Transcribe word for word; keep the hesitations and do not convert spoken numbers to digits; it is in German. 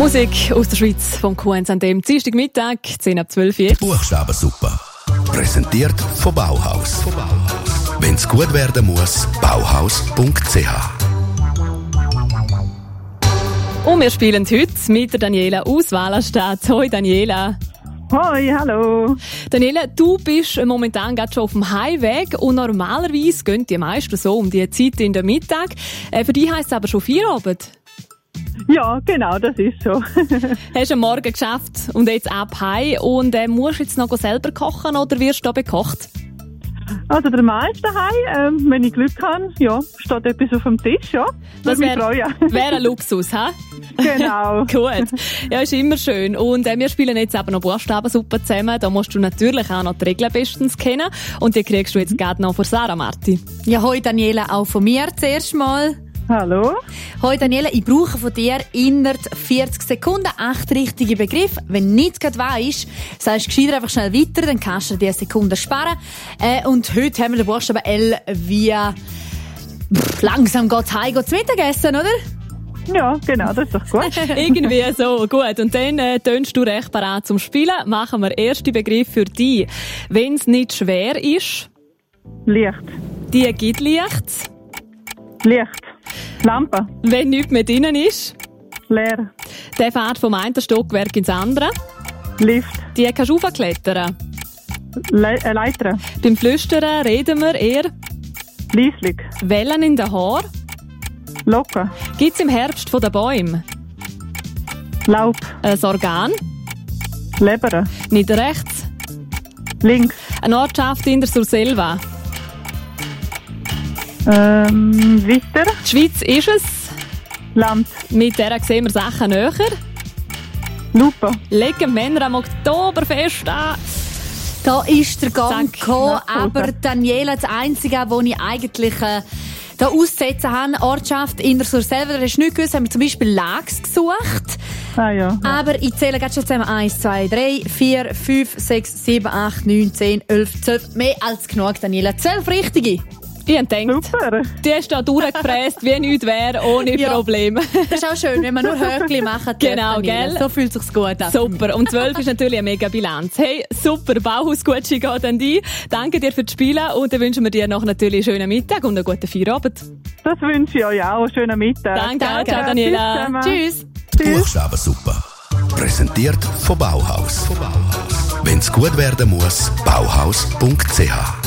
Musik aus der Schweiz von Q eins an dem Dienstagmittag, zehn ab zwölf Uhr. Buchstabensuppe. Präsentiert von Bauhaus. Wenn es gut werden muss, bauhaus punkt c h. Und wir spielen heute mit der Daniela aus Wallerstadt. Hoi Daniela. Hoi, hallo. Daniela, du bist momentan gerade schon auf dem Heimweg und normalerweise gehen die meisten so um die Zeit in der Mittag. Äh, für dich heisst es aber schon Feierabend. Ja, genau, das ist so. Hast du am Morgen geschafft und jetzt ab heim und äh, musst du jetzt noch selber kochen oder wirst du da bekocht? Also der meiste daheim, ähm, wenn ich Glück habe, ja, steht etwas auf dem Tisch, ja. Das wäre wär ein Luxus, hä? Genau. Gut. Ja, ist immer schön. Und äh, wir spielen jetzt aber noch Buchstabensuppe zusammen. Da musst du natürlich auch noch die Regeln bestens kennen. Und die kriegst du jetzt gerade noch von Sarah Marti. Ja, hoi Daniela, auch von mir zuerst mal. Hallo. Hoi Daniela, ich brauche von dir innerhalb vierzig Sekunden acht richtige Begriffe. Wenn du nicht gerade weisst, sagst du gescheiter einfach schnell weiter, dann kannst du dir Sekunden sparen. Äh, und heute haben wir den Buchstaben L wie pff, langsam geht's heim, geht's Mittagessen, oder? Ja, genau, das ist doch gut. Irgendwie so, gut. Und dann äh, tönst du recht bereit zum Spielen. Machen wir erste Begriff für dich. Wenn es nicht schwer ist. Licht. Die gibt Licht. Licht. Lampe. Wenn nichts mehr drin ist. Leer. Der fährt vom einen Stockwerk ins andere. Lift. Die kannst du raufklettern. Le äh, Leiter. Beim Flüstern reden wir eher. Lieslig. Wellen in den Haaren. Locker. Gibt's im Herbst von den Bäumen. Laub. Ein Organ. Leber. Nicht rechts. Links. Eine Ortschaft in der Surselva. Ähm, weiter. Die Schweiz ist es. Land. Mit der sehen wir Sachen näher. Lupe. Legen Männer am Oktoberfest an. Da ist der Gang Zack, gekommen, Nachhause. aber Daniela, das Einzige, was ich eigentlich äh, da auszusetzen habe, Ortschaft in der Surselva, da hast du nicht gewusst, haben wir zum Beispiel Lags gesucht. Ah ja. Aber ich zähle gerade schon zusammen. eins, zwei, drei, vier, fünf, sechs, sieben, acht, neun, zehn, elf, zwölf. Mehr als genug, Daniela. zwölf richtige. Ich habe gedacht, Super. die hast da durchgefräst, wie nichts wäre, ohne Ja. Probleme. Das ist auch schön, wenn man nur Höckli machen Genau, Daniela. gell? So fühlt sich's gut an. Super. Und zwölf ist natürlich eine mega Bilanz. Hey, super. Bauhausgutschi geht an dich. Danke dir für das Spielen und dann wünschen wir dir noch natürlich einen schönen Mittag und einen guten Feierabend. Das wünsche ich euch auch. Schönen Mittag. Danke, Danke. ciao Daniela. Tschüss. Tschüss. Buchstabensuppe. Präsentiert von Bauhaus. Wenn es gut werden muss, bauhaus punkt c h.